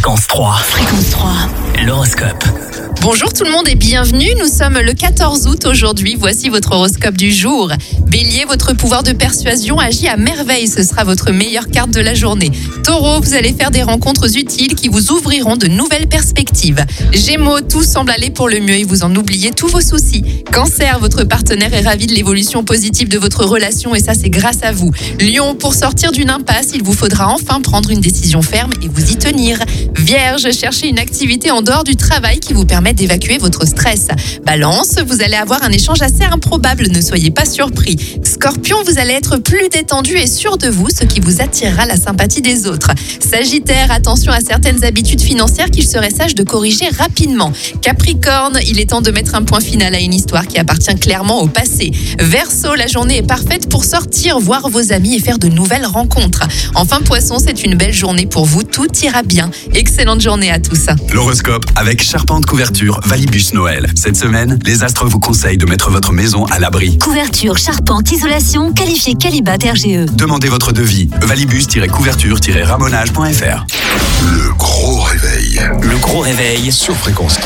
Fréquence 3. Fréquence 3. L'horoscope. Bonjour tout le monde et bienvenue, nous sommes le 14 août aujourd'hui, voici votre horoscope du jour. Bélier, votre pouvoir de persuasion agit à merveille, ce sera votre meilleure carte de la journée. Taureau, vous allez faire des rencontres utiles qui vous ouvriront de nouvelles perspectives. Gémeaux, tout semble aller pour le mieux et vous en oubliez tous vos soucis. Cancer, votre partenaire est ravi de l'évolution positive de votre relation et ça c'est grâce à vous. Lion, pour sortir d'une impasse, il vous faudra enfin prendre une décision ferme et vous y tenir. Vierge, cherchez une activité en dehors du travail qui vous permet d'évacuer votre stress. Balance, vous allez avoir un échange assez improbable, ne soyez pas surpris. Scorpion, vous allez être plus détendu et sûr de vous, ce qui vous attirera la sympathie des autres. Sagittaire, attention à certaines habitudes financières qu'il serait sage de corriger rapidement. Capricorne, il est temps de mettre un point final à une histoire qui appartient clairement au passé. Verseau, la journée est parfaite pour sortir, voir vos amis et faire de nouvelles rencontres. Enfin Poisson, c'est une belle journée pour vous, tout ira bien. Excellente journée à tous. L'horoscope avec Charpente Couverture Valibus Noël. Cette semaine, les astres vous conseillent de mettre votre maison à l'abri. Couverture, charpente, isolation, qualifié Qualibat RGE. Demandez votre devis. Valibus-couverture-ramonage.fr. Le gros réveil. Le gros réveil. Sur Fréquence 3.